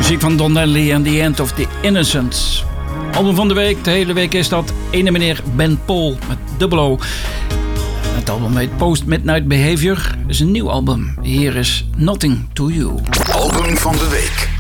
Muziek van Don Henley en The End of the Innocents. Album van de week, de hele week is dat ene meneer Ben Paul met Double O. Het album heet Post Midnight Behavior. Is een nieuw album. Hier is Nothing to You. Album van de week.